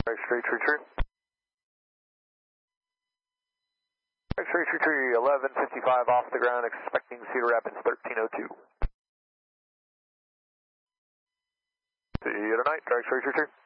Drag straight, tree. Drag straight, tree, 1155 off the ground, expecting Cedar Rapids 1302. See you tonight, drag straight, tree.